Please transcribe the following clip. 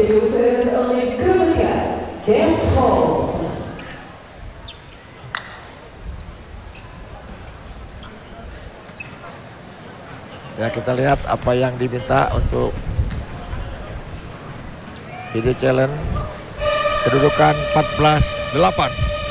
dipimpin oleh Kementerian Depok. Ya, kita lihat apa yang diminta untuk PD Challenge. Kedudukan 14-8.